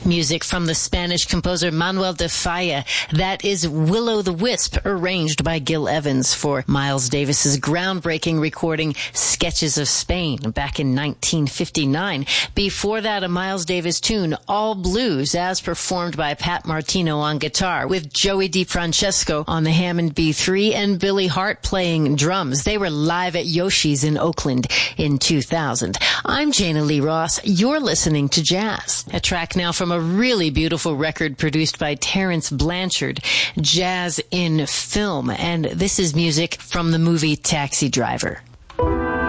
Music from the Spanish composer Manuel de Falla. That is Will-O the Wisp, arranged by Gil Evans for Miles Davis's groundbreaking recording Sketches of Spain back in 1959. Before that, a Miles Davis tune, All Blues, as performed by Pat Martino on guitar, with Joey DiFrancesco on the Hammond B3 and Billy Hart playing drums. They were live at Yoshi's in Oakland in 2000. I'm Jana Lee Ross. You're listening to Jazz. A track now from a really beautiful record produced by Terrence Blanchard, Jazz in Film. And this is music from the movie Taxi Driver.